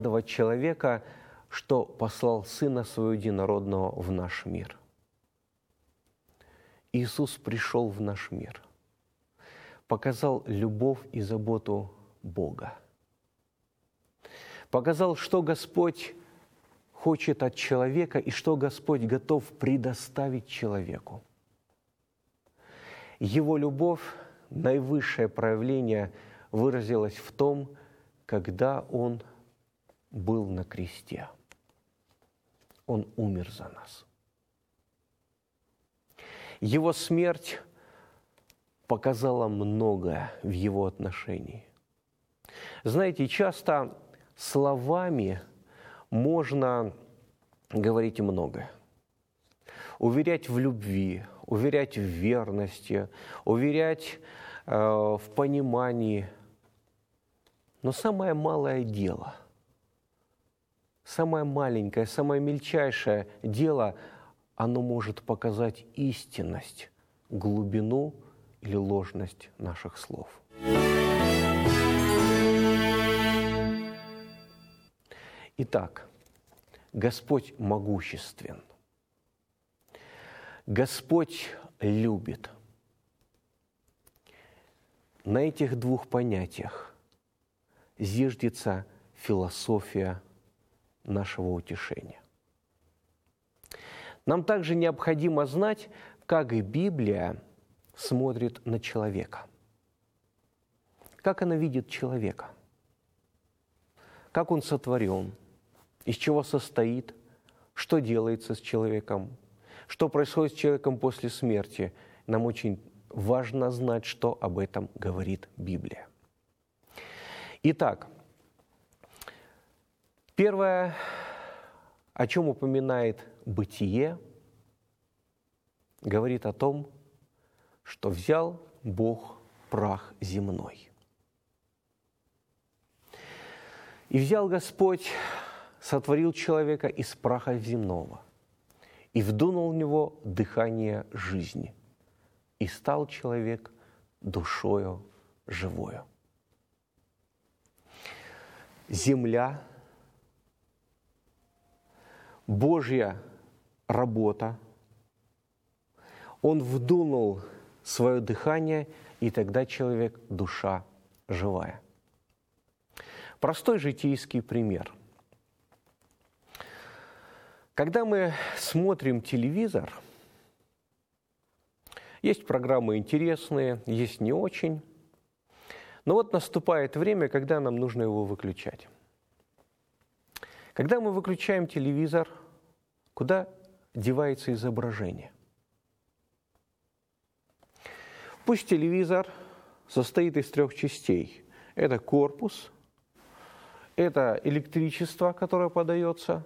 человека, что послал Сына Своего Единородного в наш мир. Иисус пришел в наш мир, показал любовь и заботу Бога, показал, что Господь хочет от человека и что Господь готов предоставить человеку. Его любовь, наивысшее проявление, выразилось в том, когда Он был на кресте. Он умер за нас. Его смерть показала многое в Его отношении. Знаете, часто словами можно говорить многое. Уверять в любви, уверять в верности, уверять в понимании. Но самое малое дело, самое маленькое, самое мельчайшее дело, оно может показать истинность, глубину или ложность наших слов. Итак, Господь могуществен. Господь любит. На этих двух понятиях зиждется философия нашего утешения. Нам также необходимо знать, как Библия смотрит на человека. Как она видит человека. Как он сотворен, из чего состоит, что делается с человеком, что происходит с человеком после смерти. Нам очень важно знать, что об этом говорит Библия. Итак, первое, о чем упоминает Бытие, говорит о том, что взял Бог прах земной. И взял Господь, сотворил человека из праха земного, и вдунул в него дыхание жизни, и стал человек душою живою. Земля, Божья работа, Он вдунул свое дыхание, и тогда человек – душа живая. Простой житейский пример. Когда мы смотрим телевизор, есть программы интересные, есть не очень. Но вот наступает время, когда нам нужно его выключать. Когда мы выключаем телевизор, куда девается изображение? Пусть телевизор состоит из 3 частей. Это корпус, это электричество, которое подается,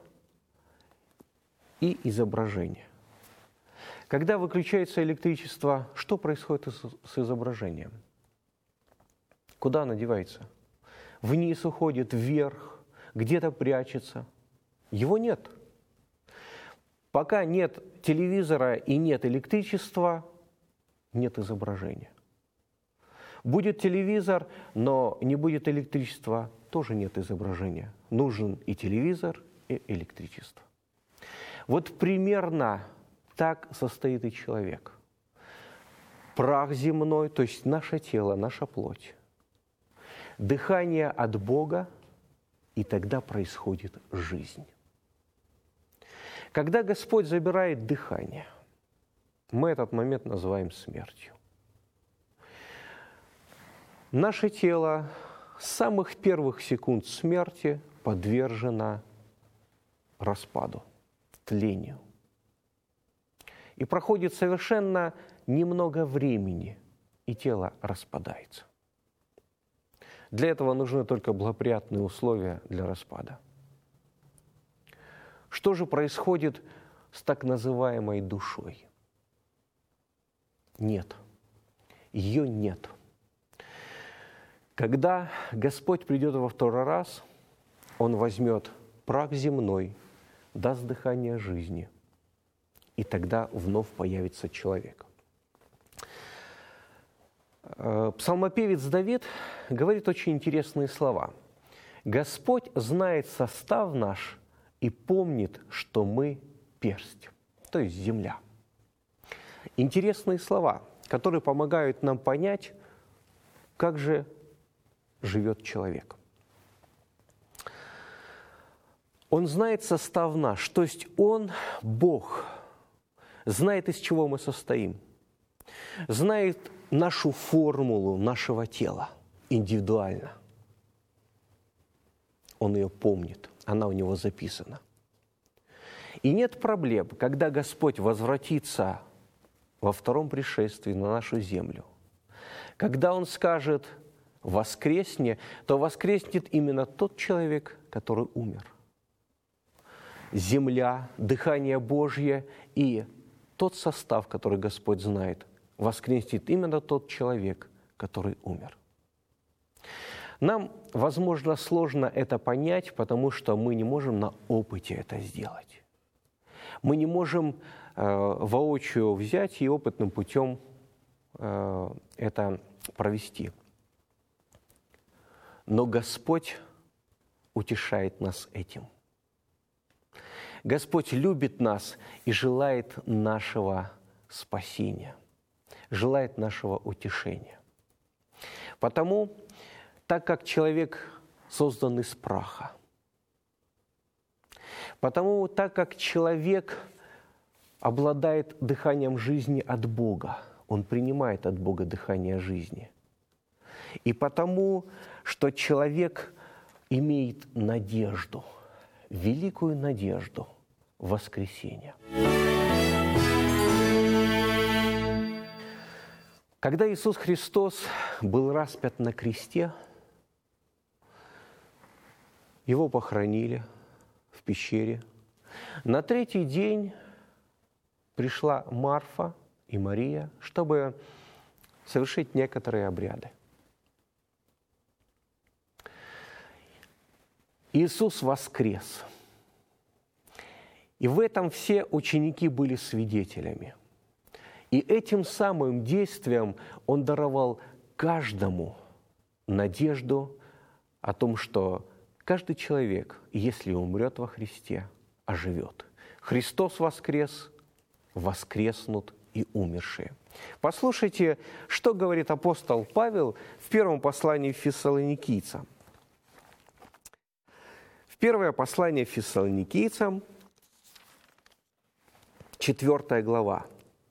и изображение. Когда выключается электричество, что происходит с изображением? Куда оно девается? Вниз уходит, вверх, где-то прячется. Его нет. Пока нет телевизора и нет электричества, нет изображения. Будет телевизор, но не будет электричества, тоже нет изображения. Нужен и телевизор, и электричество. Вот примерно так состоит и человек. Прах земной, то есть наше тело, наша плоть. Дыхание от Бога, и тогда происходит жизнь. Когда Господь забирает дыхание, мы этот момент называем смертью. Наше тело с самых первых секунд смерти подвержено распаду, тлению. И проходит совершенно немного времени, и тело распадается. Для этого нужны только благоприятные условия для распада. Что же происходит с так называемой душой? Нет. Ее нет. Когда Господь придет во второй раз, Он возьмет прах земной, даст дыхание жизни, и тогда вновь появится человек. Псалмопевец Давид говорит очень интересные слова. Господь знает состав наш и помнит, что мы персть, то есть земля. Интересные слова, которые помогают нам понять, как же живет человек. Он знает состав наш, то есть Он, Бог, знает, из чего мы состоим, знает нашу формулу нашего тела индивидуально. Он ее помнит, она у Него записана. И нет проблем, когда Господь возвратится во втором пришествии на нашу землю. Когда Он скажет «воскресни», то воскреснет именно тот человек, который умер. Земля, дыхание Божье и тот состав, который Господь знает, воскреснет именно тот человек, который умер. Нам, возможно, сложно это понять, потому что мы не можем на опыте это сделать. Мы не можем воочию взять и опытным путем это провести. Но Господь утешает нас этим. Господь любит нас и желает нашего спасения, желает нашего утешения. Потому, так как человек создан из праха, потому, так как человек обладает дыханием жизни от Бога, он принимает от Бога дыхание жизни. И потому, что человек имеет надежду, великую надежду воскресения. Когда Иисус Христос был распят на кресте, Его похоронили в пещере. На третий день пришла Марфа и Мария, чтобы совершить некоторые обряды. Иисус воскрес. И в этом все ученики были свидетелями. И этим самым действием Он даровал каждому надежду о том, что каждый человек, если умрет во Христе, оживет. Христос воскрес, воскреснут и умершие. Послушайте, что говорит апостол Павел в первом послании фессалоникийцам. В первое послание фессалоникийцам, 4 глава,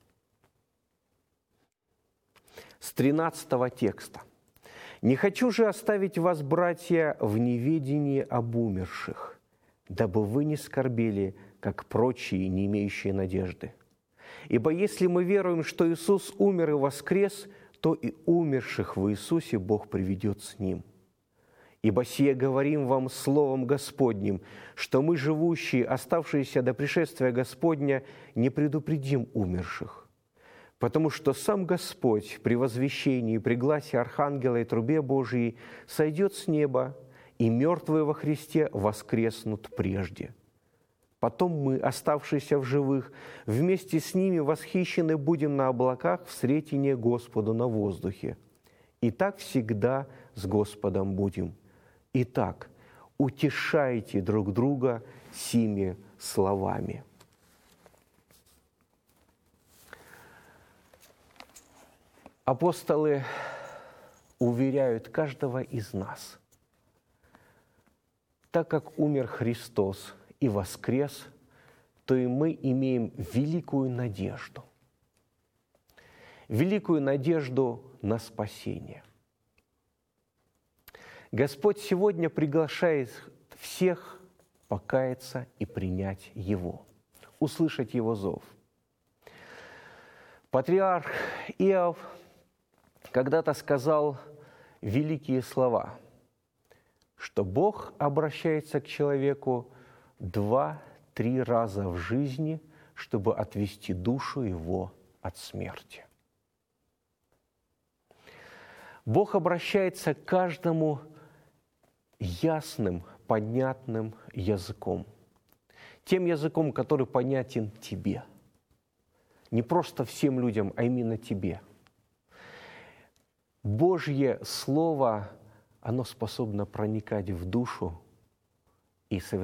с 13 текста. «Не хочу же оставить вас, братья, в неведении об умерших, дабы вы не скорбели, как прочие, не имеющие надежды. Ибо если мы веруем, что Иисус умер и воскрес, то и умерших в Иисусе Бог приведет с Ним. Ибо сие говорим вам словом Господним, что мы, живущие, оставшиеся до пришествия Господня, не предупредим умерших. Потому что сам Господь при возвещении, при гласе архангела и трубе Божией сойдет с неба, и мертвые во Христе воскреснут прежде. Потом мы, оставшиеся в живых, вместе с ними восхищены будем на облаках в сретение Господу на воздухе. И так всегда с Господом будем. Итак, утешайте друг друга сими словами». Апостолы уверяют каждого из нас, так как умер Христос и воскрес, то и мы имеем великую надежду на спасение. Господь сегодня приглашает всех покаяться и принять Его, услышать Его зов. Патриарх Иов когда-то сказал великие слова, что Бог обращается к человеку 2-3 раза в жизни, чтобы отвести душу его от смерти. Бог обращается к каждому ясным, понятным языком. Тем языком, который понятен тебе. Не просто всем людям, а именно тебе. Божье Слово, оно способно проникать в душу и совершать